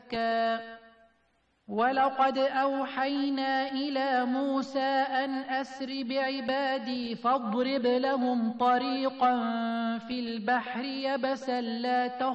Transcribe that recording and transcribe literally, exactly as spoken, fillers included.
زكى ولقد أوحينا إلى موسى أن أسر بعبادي فاضرب لهم طريقا في البحر يبسا لا تخاف